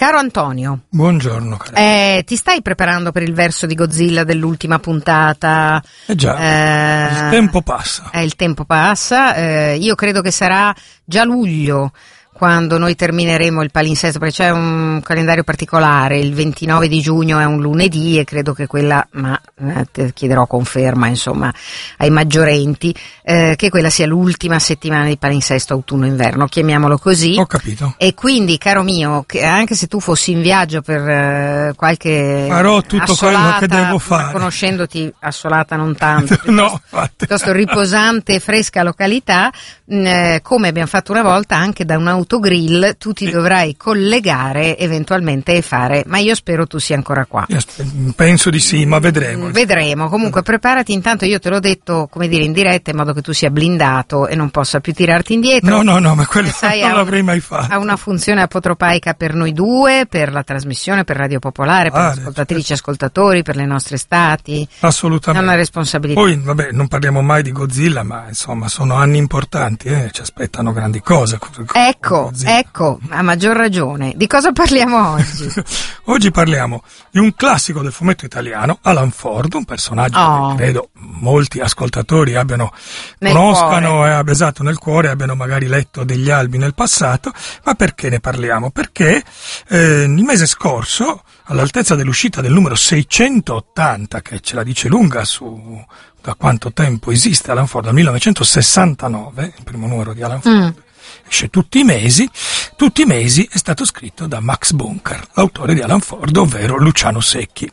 Caro Antonio. Buongiorno, cara. Ti stai preparando per il verso di Godzilla dell'ultima puntata? Già, il tempo passa. Il tempo passa, io credo che sarà già luglio quando noi termineremo il palinsesto, perché c'è un calendario particolare, il 29 di giugno è un lunedì e credo che quella, ma ti chiederò conferma insomma ai maggiorenti, che quella sia l'ultima settimana di palinsesto autunno-inverno, chiamiamolo così. Ho capito. E quindi, caro mio, che anche se tu fossi in viaggio per qualche farò tutto assolata, quello che devo fare, conoscendoti assolata non tanto, no, piuttosto riposante e fresca località, come abbiamo fatto una volta anche da un autogrill, tu ti dovrai collegare eventualmente e fare, ma io spero tu sia ancora qua. Penso di sì, ma vedremo. Vedremo, comunque preparati, intanto io te l'ho detto, come dire, in diretta, in modo che tu sia blindato e non possa più tirarti indietro. No, ma quello non l'avrei mai fatto. Ha una funzione apotropaica per noi due, per la trasmissione, per Radio Popolare, per le ascoltatrici e ascoltatori, per le nostre estati. Assolutamente. È una responsabilità. Poi, vabbè, non parliamo mai di Godzilla, ma insomma sono anni importanti, ci aspettano grandi cose. Ecco, a maggior ragione. Di cosa parliamo oggi? Oggi parliamo di un classico del fumetto italiano, Alan Ford, un personaggio che credo molti ascoltatori conoscano, esatto, nel cuore, abbiano magari letto degli albi nel passato. Ma perché ne parliamo? Perché il mese scorso, all'altezza dell'uscita del numero 680, che ce la dice lunga su da quanto tempo esiste Alan Ford, dal 1969, il primo numero di Alan Ford, esce tutti i mesi è stato scritto da Max Bunker, l'autore di Alan Ford, ovvero Luciano Secchi.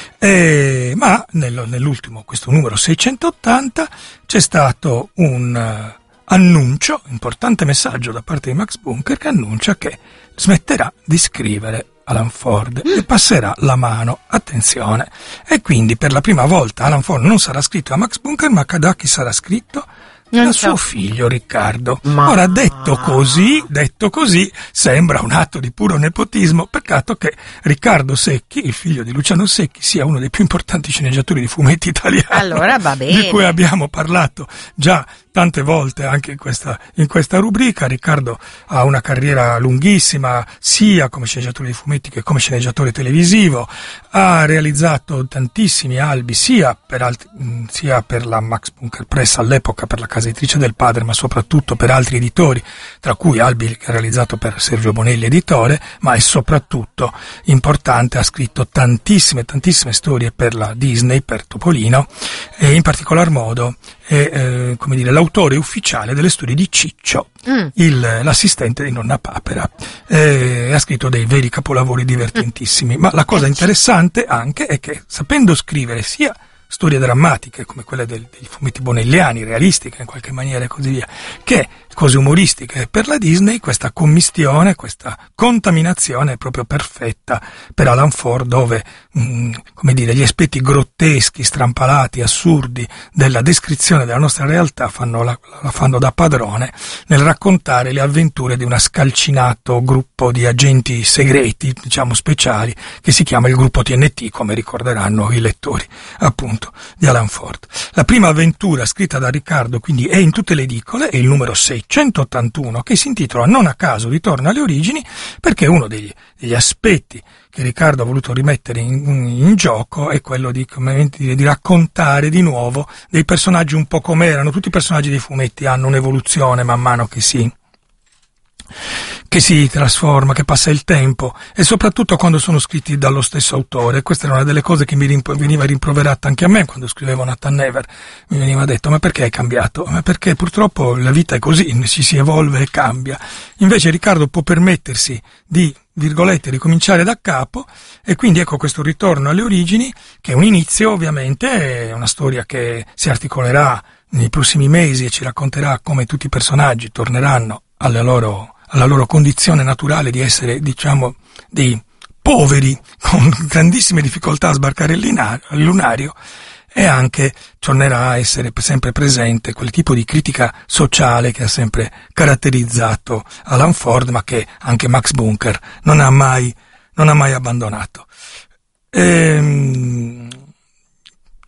Ma nell'ultimo, questo numero 680, c'è stato un annuncio, importante messaggio da parte di Max Bunker, che annuncia che smetterà di scrivere Alan Ford e passerà la mano, attenzione, e quindi per la prima volta Alan Ford non sarà scritto da Max Bunker, ma da chi sarà scritto? Da suo figlio Riccardo. Ora, detto così, sembra un atto di puro nepotismo. Peccato che Riccardo Secchi, il figlio di Luciano Secchi, sia uno dei più importanti sceneggiatori di fumetti italiani. Allora va bene. Di cui abbiamo parlato già tante volte anche in questa rubrica. Riccardo ha una carriera lunghissima, sia come sceneggiatore di fumetti che come sceneggiatore televisivo. Ha realizzato tantissimi albi, sia per la Max Bunker Press all'epoca, per la casa editrice del padre, ma soprattutto per altri editori, tra cui albi che ha realizzato per Sergio Bonelli editore, ma è soprattutto importante, ha scritto tantissime storie per la Disney, per Topolino, e in particolar modo è l'autore ufficiale delle storie di Ciccio, l'assistente di Nonna Papera. Ha scritto dei veri capolavori divertentissimi, ma la cosa interessante anche è che, sapendo scrivere sia storie drammatiche come quelle dei fumetti bonelliani, realistiche in qualche maniera e così via, che cose umoristiche per la Disney, questa commistione, questa contaminazione è proprio perfetta per Alan Ford, dove gli aspetti grotteschi, strampalati, assurdi della descrizione della nostra realtà la fanno da padrone nel raccontare le avventure di un scalcinato gruppo di agenti segreti, speciali, che si chiama il gruppo TNT, come ricorderanno i lettori appunto di Alan Ford. La prima avventura scritta da Riccardo quindi è in tutte le edicole, è il numero 681, che si intitola non a caso Ritorno alle origini, perché uno degli aspetti che Riccardo ha voluto rimettere in gioco è quello di raccontare di nuovo dei personaggi un po' come erano. Tutti i personaggi dei fumetti hanno un'evoluzione man mano che si trasforma, che passa il tempo, e soprattutto quando sono scritti dallo stesso autore. Questa era una delle cose che mi veniva rimproverata anche a me quando scrivevo Nathan Never. Mi veniva detto: ma perché hai cambiato? Ma perché purtroppo la vita è così, si evolve e cambia. Invece Riccardo può permettersi di ricominciare da capo, e quindi ecco questo ritorno alle origini, che è un inizio, ovviamente, è una storia che si articolerà nei prossimi mesi e ci racconterà come tutti i personaggi torneranno alla loro condizione naturale di essere, dei poveri con grandissime difficoltà a sbarcare il lunario, e anche tornerà a essere sempre presente quel tipo di critica sociale che ha sempre caratterizzato Alan Ford, ma che anche Max Bunker non ha mai abbandonato.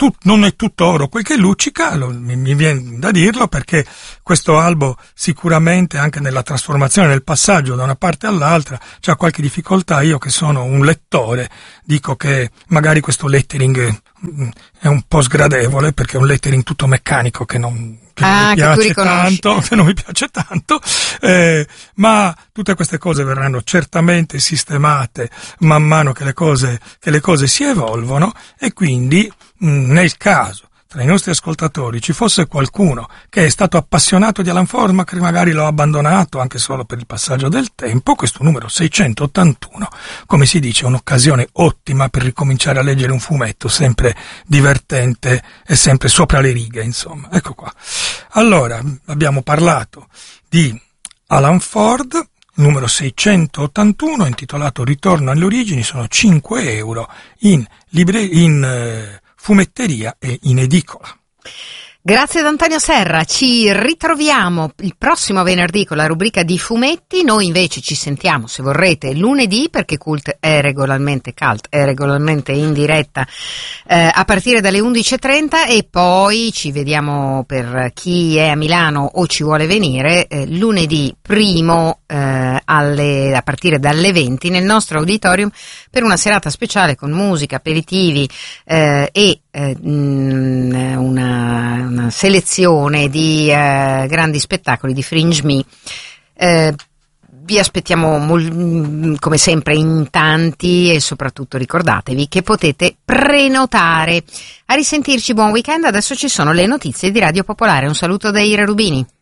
non è tutto oro quel che luccica, mi viene da dirlo, perché questo albo sicuramente anche nella trasformazione, nel passaggio da una parte all'altra c'ha qualche difficoltà. Io che sono un lettore dico che magari questo lettering è un po' sgradevole, perché è un lettering tutto meccanico che non mi piace tanto, ma tutte queste cose verranno certamente sistemate man mano che le cose si evolvono, e quindi nel caso tra i nostri ascoltatori ci fosse qualcuno che è stato appassionato di Alan Ford ma che magari l'ha abbandonato anche solo per il passaggio del tempo, questo numero 681, come si dice, è un'occasione ottima per ricominciare a leggere un fumetto sempre divertente e sempre sopra le righe, insomma. Ecco qua. Allora, abbiamo parlato di Alan Ford, numero 681, intitolato Ritorno alle origini, sono 5 euro in fumetteria e in edicola. Grazie ad Antonio Serra, ci ritroviamo il prossimo venerdì con la rubrica di fumetti. Noi invece ci sentiamo, se vorrete, lunedì, perché Cult è regolarmente in diretta a partire dalle 11:30, e poi ci vediamo, per chi è a Milano o ci vuole venire, lunedì primo a partire dalle 20 nel nostro auditorium per una serata speciale con musica, aperitivi e una selezione di grandi spettacoli di Fringe Me. Vi aspettiamo come sempre in tanti, e soprattutto ricordatevi che potete prenotare. A risentirci, buon weekend. Adesso ci sono le notizie di Radio Popolare. Un saluto da Ira Rubini.